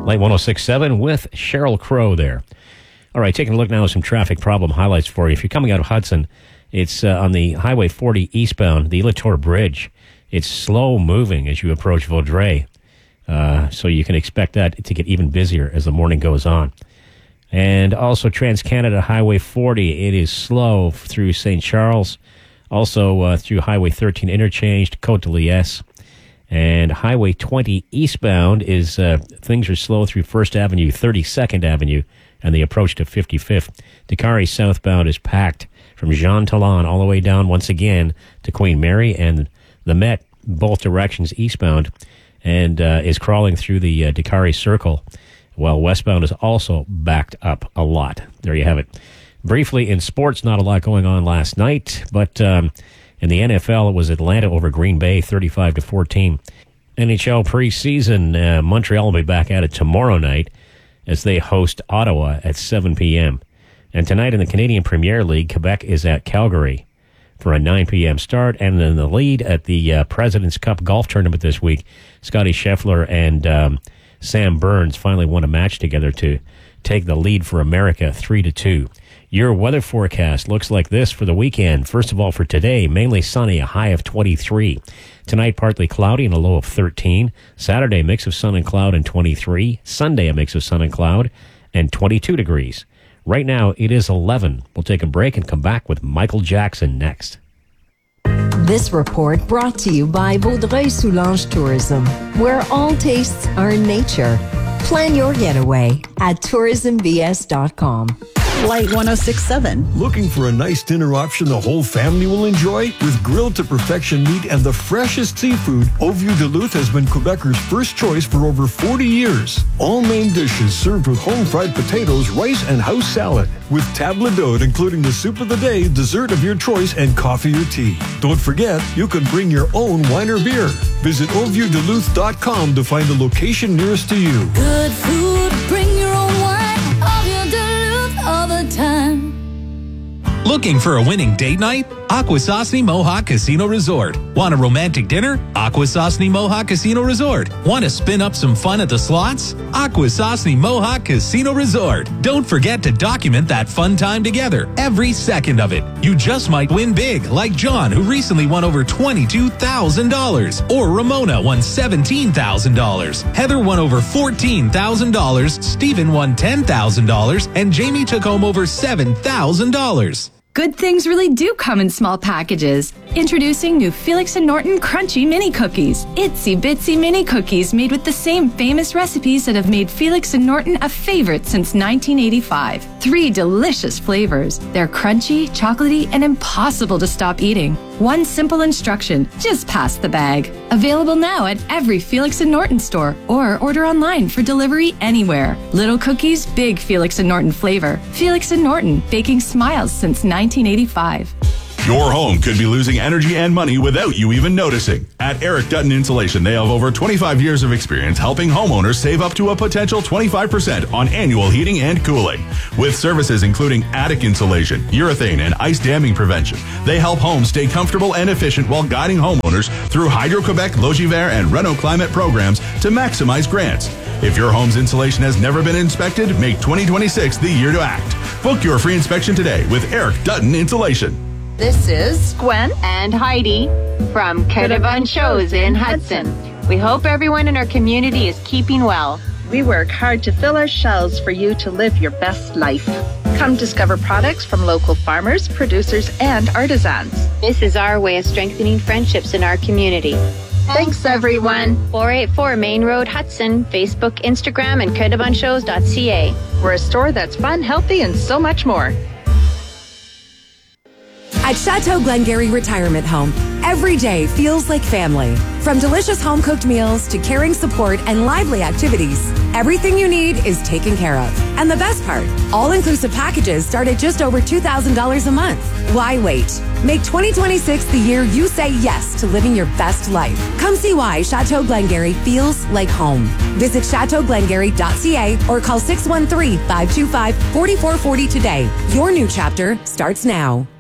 Light 106.7 with Sheryl Crow there. All right, taking a look now at some traffic problem highlights for you. If you're coming out of Hudson, it's on the Highway 40 eastbound, the Latour Bridge. It's slow moving as you approach Vaudreuil. So you can expect that to get even busier as the morning goes on. And also Trans-Canada Highway 40, it is slow through St. Charles. Also through Highway 13 interchange to Côte de Liesse. And Highway 20 eastbound is things are slow through 1st Avenue, 32nd Avenue, and the approach to 55th. Dakari southbound is packed from Jean Talon all the way down once again to Queen Mary, and the Met, both directions eastbound, and is crawling through the Dakari Circle, while westbound is also backed up a lot. There you have it. Briefly, in sports, not a lot going on last night, but in the NFL, it was Atlanta over Green Bay, 35-14. NHL preseason, Montreal will be back at it tomorrow night as they host Ottawa at 7 p.m. And tonight in the Canadian Premier League, Quebec is at Calgary for a 9 p.m. start. And then the lead at the President's Cup golf tournament this week, Scotty Scheffler and Sam Burns finally won a match together to take the lead for America 3-2. Your weather forecast looks like this for the weekend. First of all, for today, mainly sunny, a high of 23. Tonight, partly cloudy and a low of 13. Saturday, mix of sun and cloud and 23. Sunday, a mix of sun and cloud and 22 degrees. Right now, it is 11. We'll take a break and come back with Michael Jackson next. This report brought to you by Vaudreuil-Soulanges Tourism, where all tastes are nature. Plan your getaway at tourismbs.com. Light 106.7. Looking for a nice dinner option the whole family will enjoy? With grilled to perfection meat and the freshest seafood, Au Vieux Duluth has been Quebecers' first choice for over 40 years. All main dishes served with home-fried potatoes, rice, and house salad. With table d'hôte, including the soup of the day, dessert of your choice, and coffee or tea. Don't forget, you can bring your own wine or beer. Visit auvieuxduluth.com to find the location nearest to you. Good food, bring your own wine. Au Vieux Duluth all the time. Looking for a winning date night? Akwesasne Mohawk Casino Resort. Want a romantic dinner? Akwesasne Mohawk Casino Resort. Want to spin up some fun at the slots? Akwesasne Mohawk Casino Resort. Don't forget to document that fun time together, every second of it. You just might win big, like John, who recently won over $22,000. Or Ramona won $17,000. Heather won over $14,000. Stephen won $10,000. And Jamie took home over $7,000. Good things really do come in small packages. Introducing new Felix and Norton Crunchy Mini Cookies. Itsy bitsy mini cookies made with the same famous recipes that have made Felix and Norton a favorite since 1985. 3 delicious flavors. They're crunchy, chocolatey, and impossible to stop eating. One simple instruction, just pass the bag. Available now at every Felix and Norton store or order online for delivery anywhere. Little cookies, big Felix and Norton flavor. Felix and Norton, baking smiles since 1985. Your home could be losing energy and money without you even noticing. At Eric Dutton Insulation, they have over 25 years of experience helping homeowners save up to a potential 25% on annual heating and cooling. With services including attic insulation, urethane, and ice damming prevention, they help homes stay comfortable and efficient while guiding homeowners through Hydro-Quebec, Logivert, and Renault Climate programs to maximize grants. If your home's insulation has never been inspected, make 2026 the year to act. Book your free inspection today with Eric Dutton Insulation. This is Gwen and Heidi from Caravan Shows in Hudson. We hope everyone in our community is keeping well. We work hard to fill our shelves for you to live your best life. Come discover products from local farmers, producers, and artisans. This is our way of strengthening friendships in our community. Thanks, everyone. 484 Main Road, Hudson. Facebook, Instagram, and caravanShows.ca. We're a store that's fun, healthy, and so much more. At Chateau Glengarry Retirement Home, every day feels like family. From delicious home-cooked meals to caring support and lively activities, everything you need is taken care of. And the best part, all-inclusive packages start at just over $2,000 a month. Why wait? Make 2026 the year you say yes to living your best life. Come see why Chateau Glengarry feels like home. Visit chateauglengarry.ca or call 613-525-4440 today. Your new chapter starts now.